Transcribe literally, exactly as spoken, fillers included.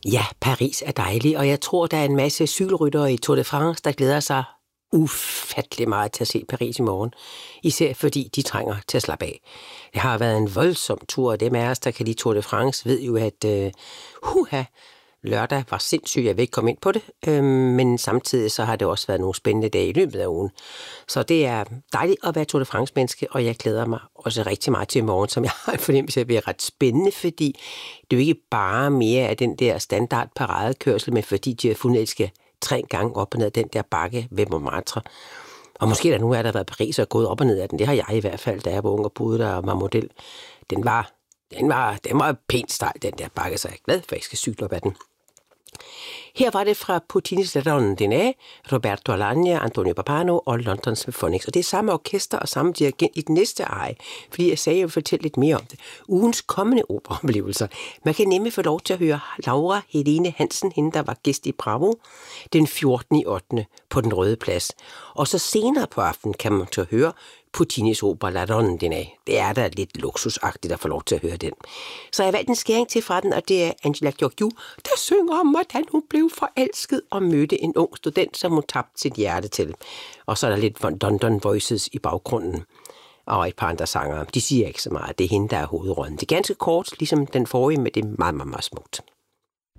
Ja, Paris er dejlig, og jeg tror, der er en masse cykelryttere i Tour de France, der glæder sig ufattelig meget til at se Paris i morgen. Især fordi de trænger til at slappe af. Det har været en voldsom tur, og dem af os, der kan lide Tour de France, ved jo, at uh, huha, lørdag var sindssygt. Jeg vil ikke komme ind på det, øhm, men samtidig så har det også været nogle spændende dage i løbet af ugen. Så det er dejligt at være Tour de France-menneske, og jeg glæder mig også rigtig meget til i morgen, som jeg har en fornemmelse af at blive ret spændende, fordi det er jo ikke bare mere af den der standard paradekørsel, men fordi de har fundet, at de skal tre gange op og ned af den der bakke ved Montmartre. Og måske der nu er der været Paris og gået op og ned af den. Det har jeg i hvert fald, da jeg var ung og boede der og var model. Den var, den var, den var pænt stejl, den der bakke, så jeg er glad for, at jeg skal cykle op ad den. Her var det fra Puccinis La Donna, Roberto Alagna, Antonio Pappano og London Symphonics. Og det er samme orkester og samme dirigent i den næste eje, fordi jeg sagde, at jeg vil fortælle lidt mere om det. Ugens kommende operaoplevelser. Man kan nemlig få lov til at høre Laura Helene Hansen, hende der var gæst i Bravo, den fjortende ottende på Den Røde Plads. Og så senere på aftenen kan man til høre Puccinis opera La Donna. Det er da lidt luksusagtigt at få lov til at høre den. Så jeg har valgt en skæring til fra den, og det er Angela Giorgio, der synger om, hvordan hun blev forelsket og mødte en ung student, som hun tabte sit hjerte til. Og så er der lidt London Voices i baggrunden, og et par andre sangere. De siger ikke så meget. Det er hende, der er hovedrollen. Det er ganske kort, ligesom den forrige, men det er meget, meget, meget smukt.